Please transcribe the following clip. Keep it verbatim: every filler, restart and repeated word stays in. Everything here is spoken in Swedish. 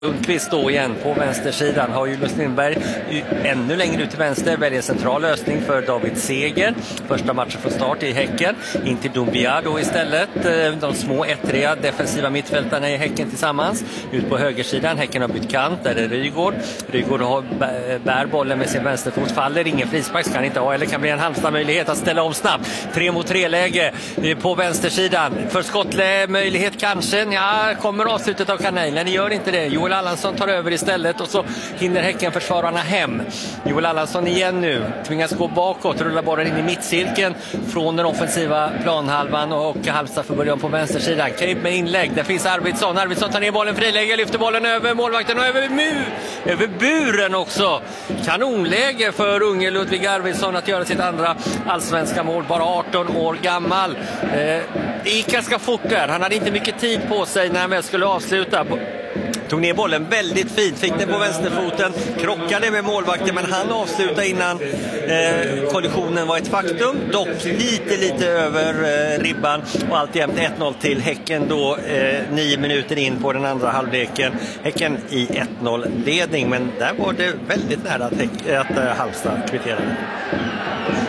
Lundqvist då igen på vänstersidan har Julius Lindberg ännu längre ut till vänster, väljer en central lösning för David Seger. Första matchen från start i Häcken. In till Doumbia då istället. De små ettriga defensiva mittfältarna i Häcken tillsammans. Ut på högersidan, Häcken har bytt kant, där är Rygaard. Rygaard har bär bollen med sin vänsterfot, faller, ingen frispark kan inte ha, eller kan bli en Halmstad möjlighet att ställa om snabbt. Tre mot tre läge på vänstersidan. För skottlä möjlighet kanske, ja, kommer avslutet av kanalen, det gör inte det. Joel Allansson tar över istället och så hinner Häcken försvararna hem. Joel Allansson igen nu, tvingas gå bakåt, rullar bollen in i mittcirkeln från den offensiva planhalvan och Halmstad får börja på vänstersidan. Krip med inlägg, där finns Arvidsson. Arvidsson tar ner bollen, friläge, lyfter bollen över målvakten och över, mu, över buren också. Kanonläge för unge Ludvig Arvidsson att göra sitt andra allsvenska mål, bara arton år gammal. Eh, det gick ganska fort där, han hade inte mycket tid på sig när han väl skulle avsluta. Tog ner bollen väldigt fint, fick den på vänsterfoten, krockade med målvakten, men han avslutade innan eh, kollisionen var ett faktum. Dock lite, lite över eh, ribban och alltjämt ett noll till Häcken då eh, nio minuter in på den andra halvleken. Häcken i ett noll-ledning, men där var det väldigt nära att, Häck, att eh, Halmstad kvitterade.